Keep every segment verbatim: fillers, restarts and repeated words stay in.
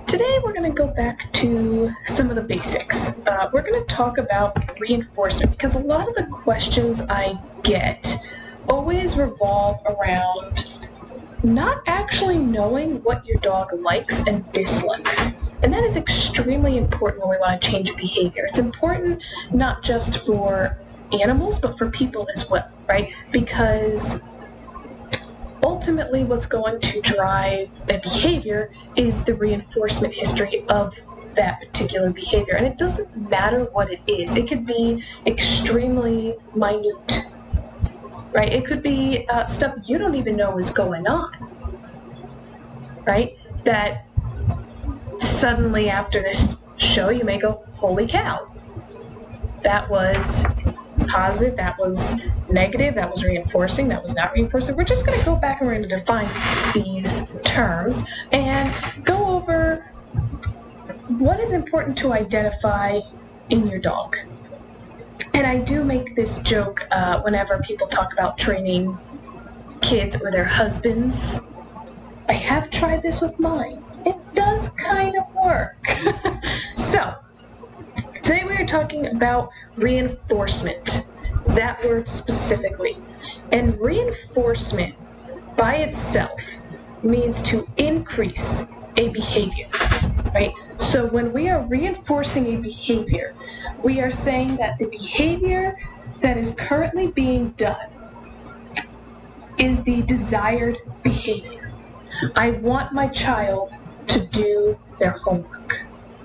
Today we're going to go back to some of the basics. Uh, we're going to talk about reinforcement because a lot of the questions I get always revolve around not actually knowing what your dog likes and dislikes. And that is extremely important when we want to change a behavior. It's important not just for animals, but for people as well, right? Because ultimately what's going to drive a behavior is the reinforcement history of that particular behavior. And it doesn't matter what it is. It could be extremely minute, right? It could be uh, stuff you don't even know is going on, right? That suddenly after this show you may go, holy cow, that was positive, that was negative, that was reinforcing, that was not reinforcing. We're just going to go back and we're going to define these terms and go over what is important to identify in your dog. And I do make this joke uh, whenever people talk about training kids or their husbands. I have tried this with mine. It does kind of work. So, today we are talking about reinforcement, that word specifically. And reinforcement by itself means to increase a behavior, right? So when we are reinforcing a behavior, we are saying that the behavior that is currently being done is the desired behavior. I want my child to do their homework.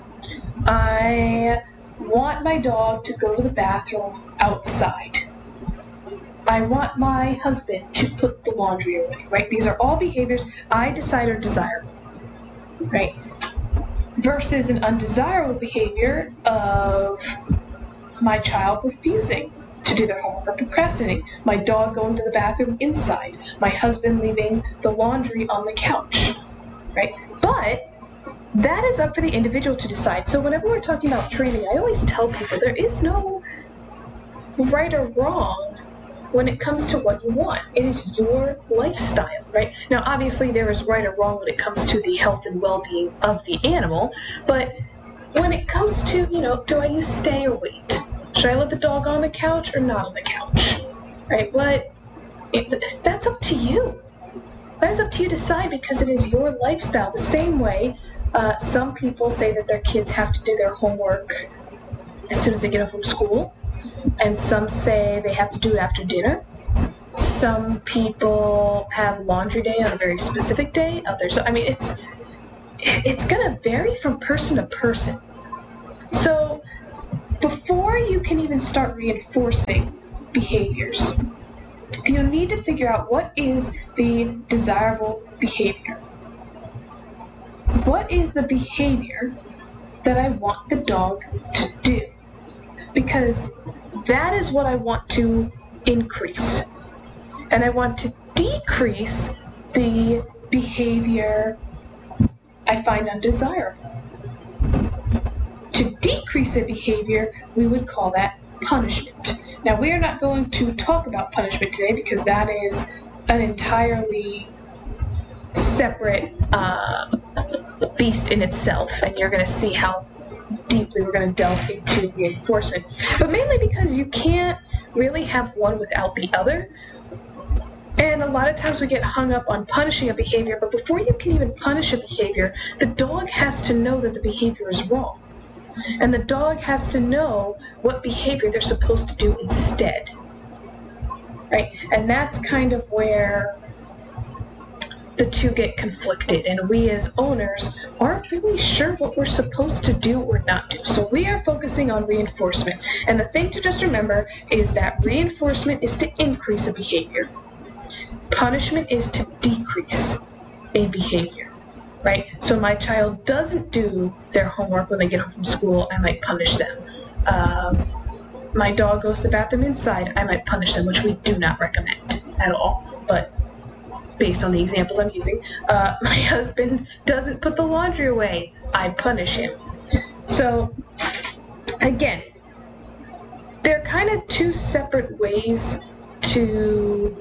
I want my dog to go to the bathroom outside. I want my husband to put the laundry away, right? These are all behaviors I decide are desirable, right? Versus an undesirable behavior of my child refusing to do their homework or procrastinating, my dog going to the bathroom inside, my husband leaving the laundry on the couch, right? But that is up for the individual to decide. So whenever we're talking about training, I always tell people there is no right or wrong when it comes to what you want. It is your lifestyle, right? Now, obviously, there is right or wrong when it comes to the health and well-being of the animal, but when it comes to, you know, do I use stay or wait? Should I let the dog on the couch or not on the couch, right? What? It, that's up to you. That is up to you to decide because it is your lifestyle. The same way Uh, some people say that their kids have to do their homework as soon as they get home from school, and some say they have to do it after dinner. Some people have laundry day on a very specific day. Others, so I mean, it's it's going to vary from person to person. So before you can even start reinforcing behaviors, you need to figure out what is the desirable behavior. What is the behavior that I want the dog to do? Because that is what I want to increase. And I want to decrease the behavior I find undesirable. To decrease a behavior, we would call that punishment. Now, we are not going to talk about punishment today because that is an entirely separate uh, beast in itself, and you're going to see how deeply we're going to delve into reinforcement. But mainly because you can't really have one without the other. And a lot of times we get hung up on punishing a behavior, but before you can even punish a behavior, the dog has to know that the behavior is wrong. And the dog has to know what behavior they're supposed to do instead. Right? And that's kind of where the two get conflicted, and we as owners aren't really sure what we're supposed to do or not do. So we are focusing on reinforcement. And the thing to just remember is that reinforcement is to increase a behavior. Punishment is to decrease a behavior, right? So my child doesn't do their homework when they get home from school, I might punish them. Um, my dog goes to the bathroom inside, I might punish them, which we do not recommend at all. But based on the examples I'm using, uh, my husband doesn't put the laundry away, I punish him. So, again, they're kind of two separate ways to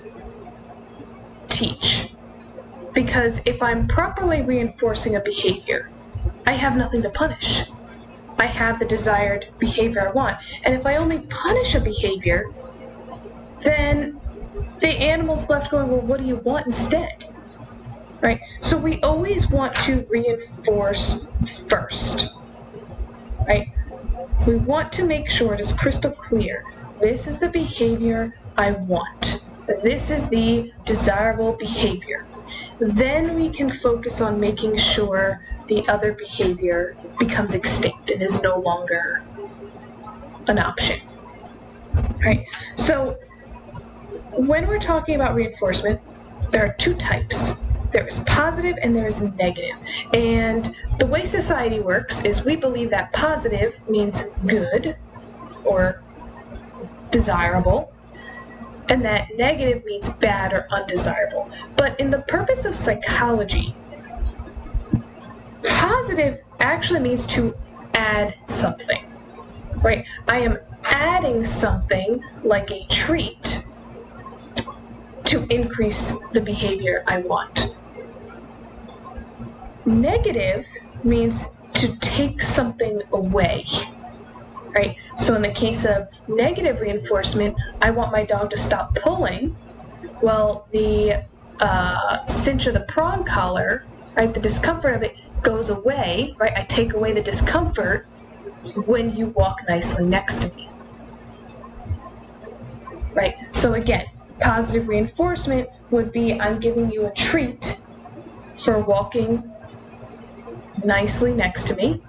teach. Because if I'm properly reinforcing a behavior, I have nothing to punish. I have the desired behavior I want. And if I only punish a behavior, then the animal's left going, well, what do you want instead? Right? So we always want to reinforce first. Right? We want to make sure it is crystal clear. This is the behavior I want. This is the desirable behavior. Then we can focus on making sure the other behavior becomes extinct and is no longer an option. Right? So when we're talking about reinforcement, there are two types. There is positive and there is negative. And the way society works is we believe that positive means good or desirable, and that negative means bad or undesirable. But in the purpose of psychology, positive actually means to add something, right? I am adding something like a treat to increase the behavior I want. Negative means to take something away, right? So in the case of negative reinforcement, I want my dog to stop pulling. Well, the uh, cinch of the prong collar, right, the discomfort of it goes away, right? I take away the discomfort when you walk nicely next to me, right? So again, positive reinforcement would be I'm giving you a treat for walking nicely next to me.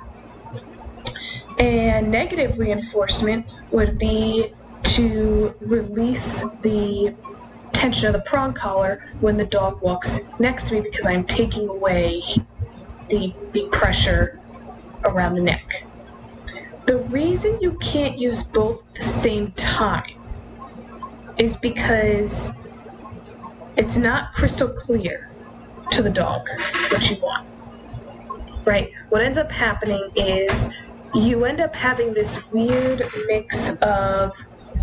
And negative reinforcement would be to release the tension of the prong collar when the dog walks next to me because I'm taking away the, the pressure around the neck. The reason you can't use both at the same time is because it's not crystal clear to the dog what you want, right? What ends up happening is you end up having this weird mix of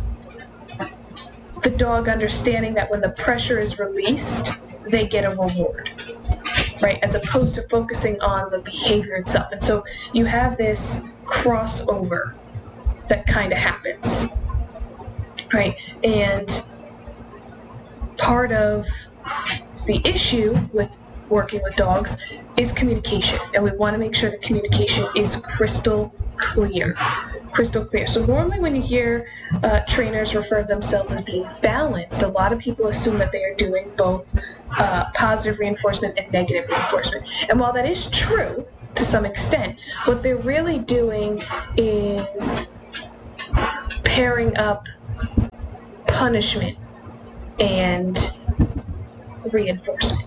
the dog understanding that when the pressure is released, they get a reward, right? As opposed to focusing on the behavior itself. And so you have this crossover that kind of happens, right? And part of the issue with working with dogs is communication, and we want to make sure the communication is crystal clear. Crystal clear. So normally when you hear uh, trainers refer to themselves as being balanced, a lot of people assume that they are doing both uh, positive reinforcement and negative reinforcement. And while that is true to some extent, what they're really doing is pairing up punishment and reinforcement.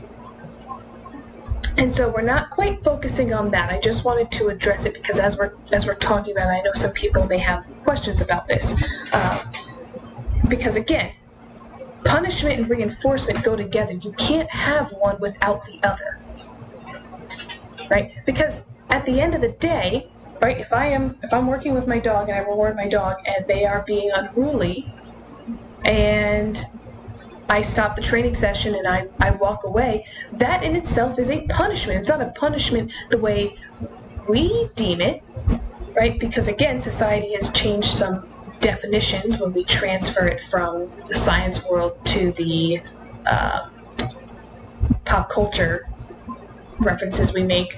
And so we're not quite focusing on that. I just wanted to address it because as we're as we're talking about it, I know some people may have questions about this. Uh, because again, punishment and reinforcement go together. You can't have one without the other, right? Because at the end of the day, right, if I am if I'm working with my dog and I reward my dog and they are being unruly, and I stop the training session and I, I walk away, that in itself is a punishment. It's not a punishment the way we deem it, right? Because again, society has changed some definitions when we transfer it from the science world to the uh, pop culture references we make.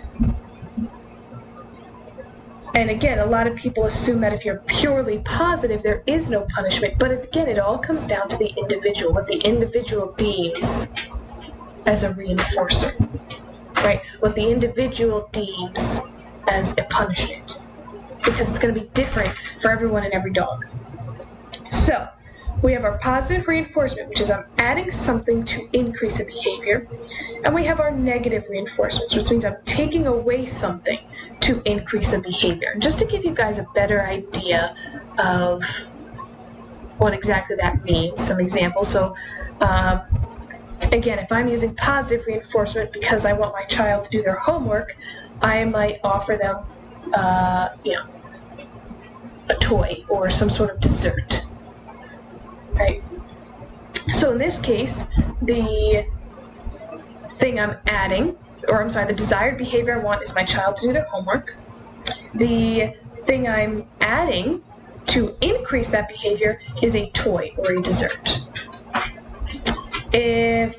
And again, a lot of people assume that if you're purely positive, there is no punishment. But again, it all comes down to the individual, what the individual deems as a reinforcer, right? What the individual deems as a punishment, because it's going to be different for everyone and every dog. So we have our positive reinforcement, which is I'm adding something to increase a behavior. And we have our negative reinforcements, which means I'm taking away something to increase a behavior. Just to give you guys a better idea of what exactly that means, some examples. So um, again, if I'm using positive reinforcement because I want my child to do their homework, I might offer them uh, you know, a toy or some sort of dessert. Right. So in this case, the thing I'm adding or I'm sorry, the desired behavior I want is my child to do their homework. The thing I'm adding to increase that behavior is a toy or a dessert. If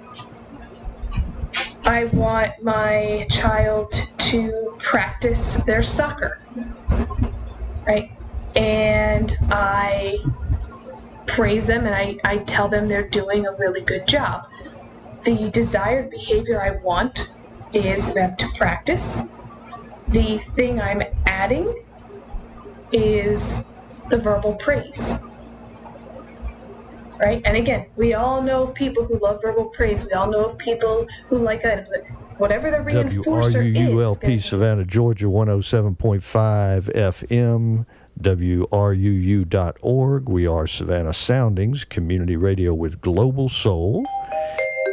I want my child to practice their soccer, right? And I praise them and I, I tell them they're doing a really good job. The desired behavior I want is them to practice. The thing I'm adding is the verbal praise. Right? And again, we all know of people who love verbal praise. We all know of people who like items. Whatever the reinforcer W R U L P is. Savannah, Georgia, one oh seven point five F M, W R U U dot org. We are Savannah Soundings, community radio with global soul.